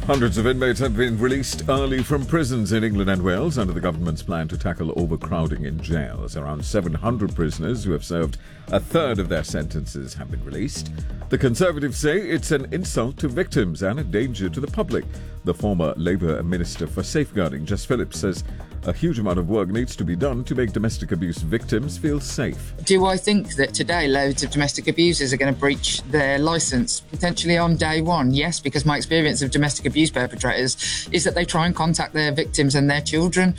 Hundreds of inmates have been released early from prisons in England and Wales under the government's plan to tackle overcrowding in jails. Around 700 prisoners who have served a third of their sentences have been released. The Conservatives say it's an insult to victims and a danger to the public. The former Labour Minister for Safeguarding, Jess Phillips, says a huge amount of work needs to be done to make domestic abuse victims feel safe. Do I think that today loads of domestic abusers are going to breach their licence potentially on day one? Yes, because my experience of domestic abuse perpetrators is that they try and contact their victims and their children.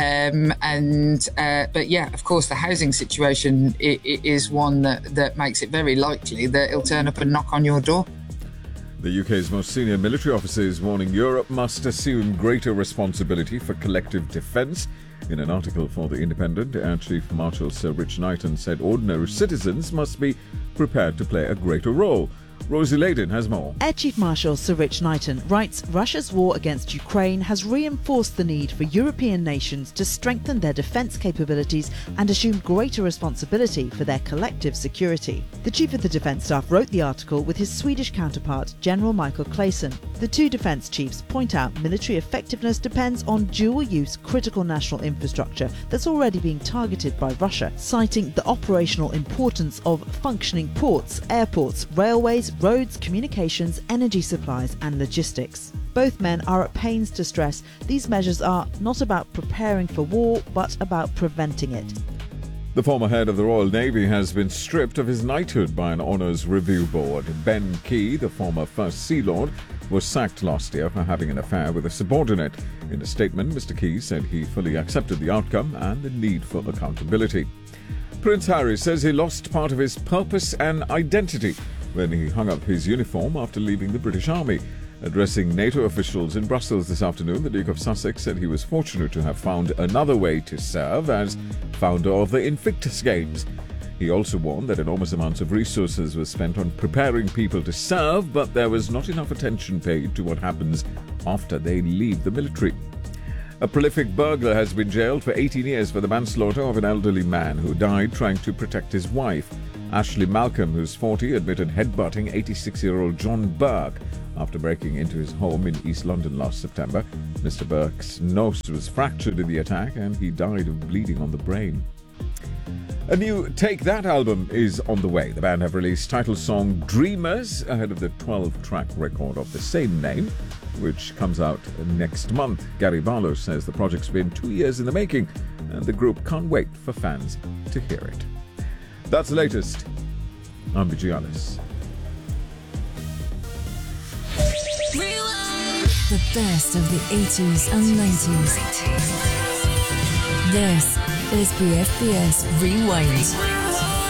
But yeah, of course, the housing situation is one that makes it very likely that he'll turn up and knock on your door. The UK's most senior military officer is warning Europe must assume greater responsibility for collective defence. In an article for The Independent, Air Chief Marshal Sir Rich Knighton said ordinary citizens must be prepared to play a greater role. Rosie Layden has more. Air Chief Marshal Sir Rich Knighton writes, Russia's war against Ukraine has reinforced the need for European nations to strengthen their defence capabilities and assume greater responsibility for their collective security. The Chief of the Defence Staff wrote the article with his Swedish counterpart, General Michael Claesson. The two defence chiefs point out military effectiveness depends on dual-use critical national infrastructure that's already being targeted by Russia, citing the operational importance of functioning ports, airports, railways, roads, communications, energy supplies and logistics. Both men are at pains to stress these measures are not about preparing for war, but about preventing it. The former head of the Royal Navy has been stripped of his knighthood by an Honours Review Board. Ben Key, the former First Sea Lord, was sacked last year for having an affair with a subordinate. In a statement, Mr. Key said he fully accepted the outcome and the need for accountability. Prince Harry says he lost part of his purpose and identity when he hung up his uniform after leaving the British Army. Addressing NATO officials in Brussels this afternoon, the Duke of Sussex said he was fortunate to have found another way to serve as founder of the Invictus Games. He also warned that enormous amounts of resources were spent on preparing people to serve, but there was not enough attention paid to what happens after they leave the military. A prolific burglar has been jailed for 18 years for the manslaughter of an elderly man who died trying to protect his wife. Ashley Malcolm, who's 40, admitted headbutting 86-year-old John Burke after breaking into his home in East London last September. Mr. Burke's nose was fractured in the attack and he died of bleeding on the brain. A new Take That album is on the way. The band have released title song Dreamers ahead of the 12-track record of the same name, which comes out next month. Gary Barlow says the project's been 2 years in the making and the group can't wait for fans to hear it. That's the latest. I'm Vigianis. The best of the 80s and 90s. This is BFBS Rewind.